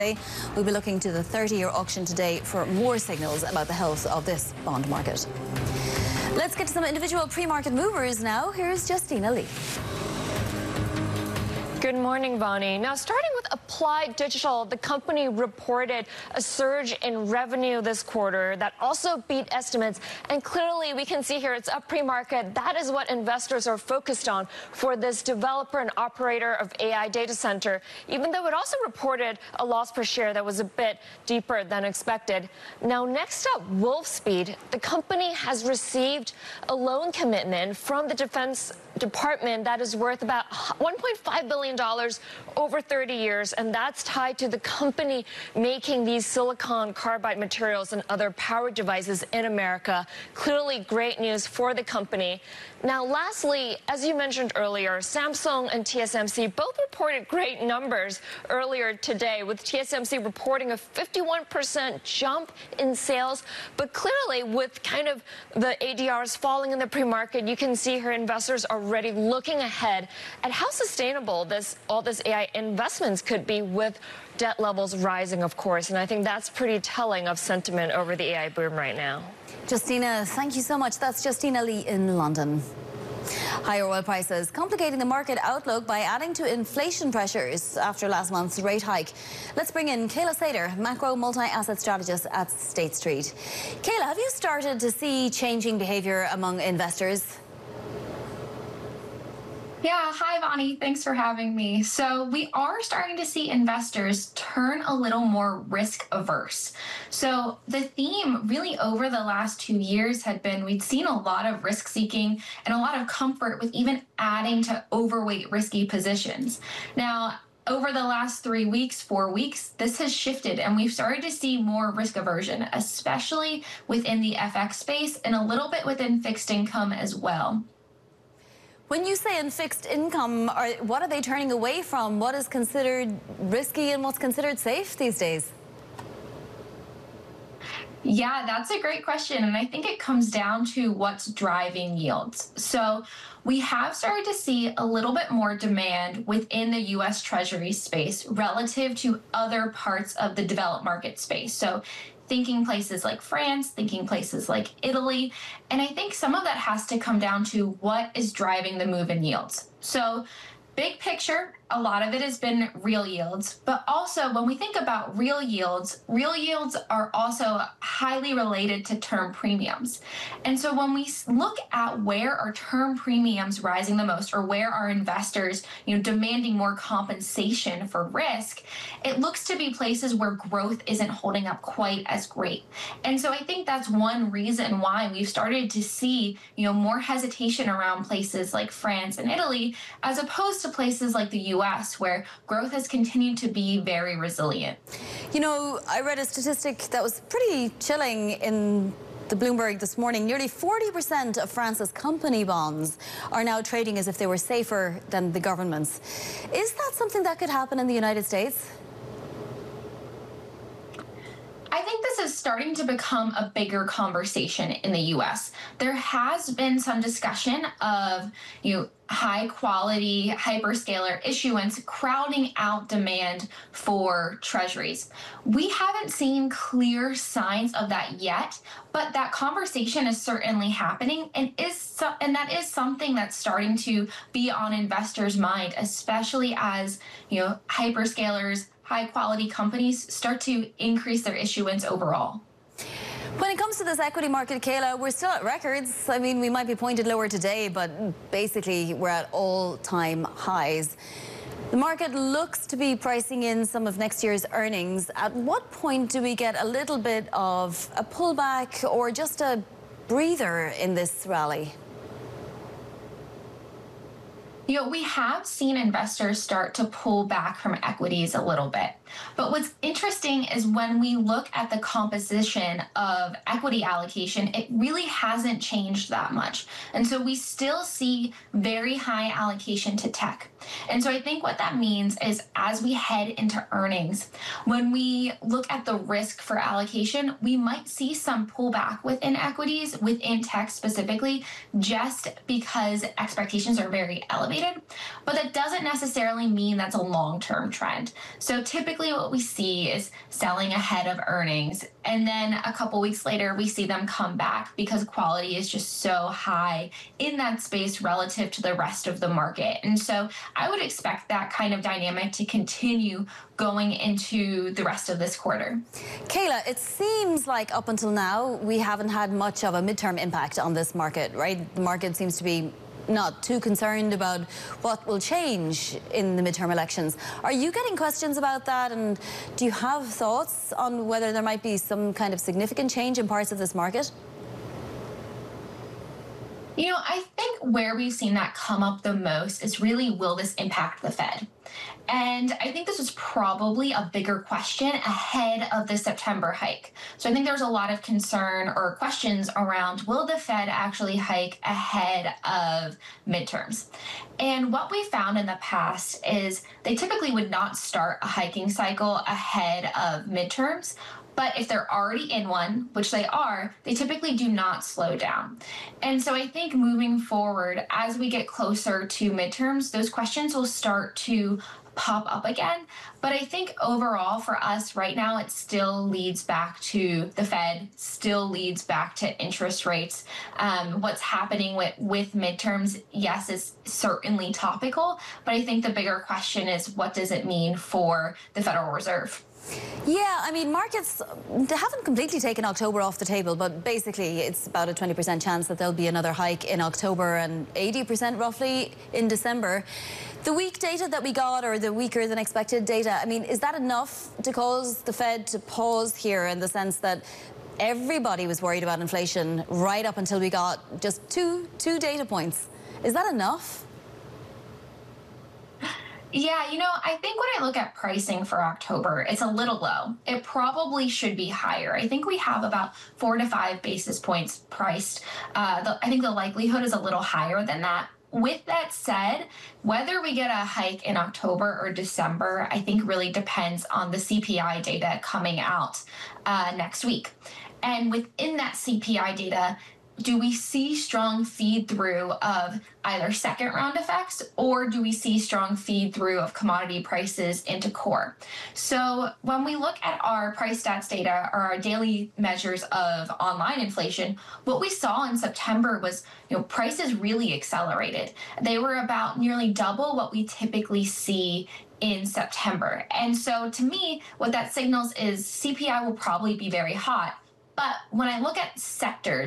We'll be looking to the 30-year auction today for more signals about the health of this bond market. Let's get to some individual pre-market movers now. Here's Justina Lee. Good morning, Bonnie. Now, starting with Applied Digital, the company reported a surge in revenue this quarter that also beat estimates. And clearly, we can see here it's up pre-market. That is what investors are focused on for this developer and operator of AI data center, even though it also reported a loss per share that was a bit deeper than expected. Now, next up, Wolfspeed. The company has received a loan commitment from the Defense Department that is worth about $1.5 billion over 30 years, and that's tied to the company making these silicon carbide materials and other power devices in America. Clearly great news for the company. Now, lastly, as you mentioned earlier, Samsung and TSMC both reported great numbers earlier today, with TSMC reporting a 51% jump in sales. But clearly, with kind of the ADRs falling in the pre-market, you can see here investors are already looking ahead at how sustainable all this AI investments could be, with debt levels rising, of course. And I think that's pretty telling of sentiment over the AI boom right now. Justina, thank you so much. That's Justina Lee in London. Higher oil prices complicating the market outlook by adding to inflation pressures after last month's rate hike. Let's bring in Kayla Sater, macro multi-asset strategist at State Street. Kayla, have you started to see changing behavior among investors? Yeah, hi, Bonnie. Thanks for having me. So we are starting to see investors turn a little more risk averse. So the theme really over the last 2 years had been we'd seen a lot of risk seeking and a lot of comfort with even adding to overweight risky positions. Now, over the last 3 weeks, 4 weeks, this has shifted and we've started to see more risk aversion, especially within the FX space and a little bit within fixed income as well. When you say in fixed income, what are they turning away from? What is considered risky and what's considered safe these days? Yeah, that's a great question. And I think it comes down to what's driving yields. So we have started to see a little bit more demand within the U.S. Treasury space relative to other parts of the developed market space. So thinking places like France, thinking places like Italy. And I think some of that has to come down to what is driving the move in yields. So big picture, a lot of it has been real yields, but also when we think about real yields are also highly related to term premiums. And so when we look at where are term premiums rising the most, or where are investors, demanding more compensation for risk, it looks to be places where growth isn't holding up quite as great. And so I think that's one reason why we've started to see, more hesitation around places like France and Italy, as opposed to places like the US, where growth has continued to be very resilient. I read a statistic that was pretty chilling in the Bloomberg this morning. Nearly 40% of France's company bonds are now trading as if they were safer than the government's. Is that something that could happen in the United States? I think this is starting to become a bigger conversation in the U.S. There has been some discussion of, high quality hyperscaler issuance crowding out demand for treasuries. We haven't seen clear signs of that yet, but that conversation is certainly happening and that is something that's starting to be on investors' mind, especially as, hyperscalers, high-quality companies start to increase their issuance overall. When it comes to this equity market, Kayla, we're still at records. I mean, we might be pointed lower today, but basically we're at all-time highs. The market looks to be pricing in some of next year's earnings. At what point do we get a little bit of a pullback or just a breather in this rally? We have seen investors start to pull back from equities a little bit. But what's interesting is when we look at the composition of equity allocation, it really hasn't changed that much. And so we still see very high allocation to tech. And so I think what that means is as we head into earnings, when we look at the risk for allocation, we might see some pullback within equities, within tech specifically, just because expectations are very elevated. But that doesn't necessarily mean that's a long-term trend. So typically, typically what we see is selling ahead of earnings. And then a couple weeks later, we see them come back because quality is just so high in that space relative to the rest of the market. And so I would expect that kind of dynamic to continue going into the rest of this quarter. Kayla, it seems like up until now, we haven't had much of a midterm impact on this market, right? The market seems to be not too concerned about what will change in the midterm elections. Are you getting questions about that? And do you have thoughts on whether there might be some kind of significant change in parts of this market? You know, I think where we've seen that come up the most is really, will this impact the Fed? And I think this is probably a bigger question ahead of the September hike. So I think there's a lot of concern or questions around, will the Fed actually hike ahead of midterms? And what we found in the past is they typically would not start a hiking cycle ahead of midterms. But if they're already in one, which they are, they typically do not slow down. And so I think moving forward, as we get closer to midterms, those questions will start to pop up again. But I think overall for us right now, it still leads back to the Fed, still leads back to interest rates. What's happening with midterms, yes, is certainly topical. But I think the bigger question is, what does it mean for the Federal Reserve? Yeah, I mean, markets, they haven't completely taken October off the table, but basically it's about a 20% chance that there'll be another hike in October and 80% roughly in December. The weak data that we got, or the weaker than expected data, I mean, is that enough to cause the Fed to pause here, in the sense that everybody was worried about inflation right up until we got just two data points? Is that enough? Yeah, you know, I think when I look at pricing for October, it's a little low. It probably should be higher. I think we have about 4 to 5 basis points priced. I think the likelihood is a little higher than that. With that said, whether we get a hike in October or December, I think really depends on the CPI data coming out next week. And within that CPI data, do we see strong feed through of either second round effects, or do we see strong feed through of commodity prices into core? So when we look at our price stats data, or our daily measures of online inflation, what we saw in September was, prices really accelerated. They were about nearly double what we typically see in September. And so to me, what that signals is CPI will probably be very hot. But when I look at sector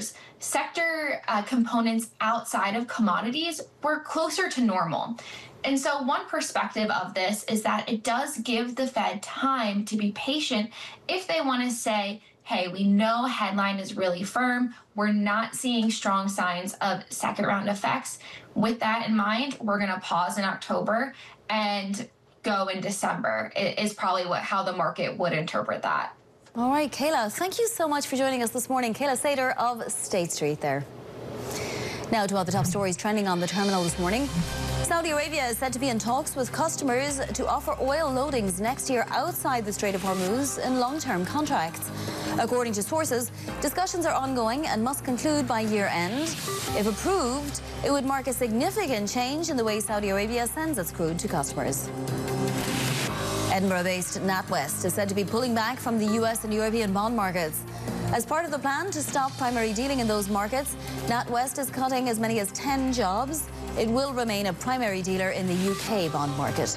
components outside of commodities, we're closer to normal. And so one perspective of this is that it does give the Fed time to be patient if they want to say, hey, we know headline is really firm. We're not seeing strong signs of second round effects. With that in mind, we're going to pause in October and go in December. It is probably how the market would interpret that. All right, Kayla, thank you so much for joining us this morning. Kayla Sater of State Street there. Now to other top stories trending on the terminal this morning. Saudi Arabia is said to be in talks with customers to offer oil loadings next year outside the Strait of Hormuz in long-term contracts. According to sources, discussions are ongoing and must conclude by year-end. If approved, it would mark a significant change in the way Saudi Arabia sends its crude to customers. Edinburgh-based NatWest is said to be pulling back from the US and European bond markets. As part of the plan to stop primary dealing in those markets, NatWest is cutting as many as 10 jobs. It will remain a primary dealer in the UK bond market.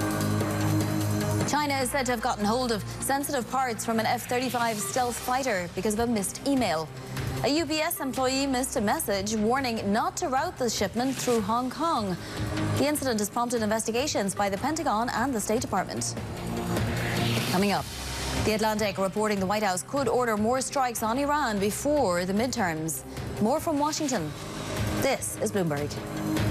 China is said to have gotten hold of sensitive parts from an F-35 stealth fighter because of a missed email. A UPS employee missed a message warning not to route the shipment through Hong Kong. The incident has prompted investigations by the Pentagon and the State Department. Coming up, The Atlantic reporting the White House could order more strikes on Iran before the midterms. More from Washington. This is Bloomberg.